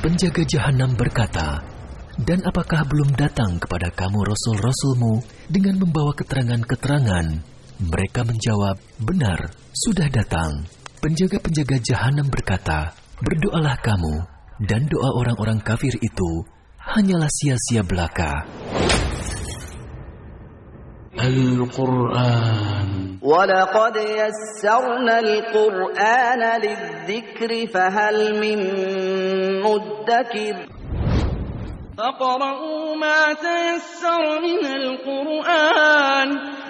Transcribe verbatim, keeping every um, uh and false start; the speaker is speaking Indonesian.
Penjaga jahanam berkata, "Dan apakah belum datang kepada kamu rasul-rasulmu dengan membawa keterangan-keterangan?" Mereka menjawab, "Benar, sudah datang." Penjaga-penjaga jahanam berkata, "Berdoalah kamu, dan doa orang-orang kafir itu hanyalah sia-sia belaka." Al-Quran. وَلَقَدْ يَسَّرْنَا الْقُرْآنَ لِلذِّكْرِ فَهَلْ مِن مُّدَّكِرٍ فَاقْرَؤُوا مَا تَيَسَّرَ مِنَ الْقُرْآنِ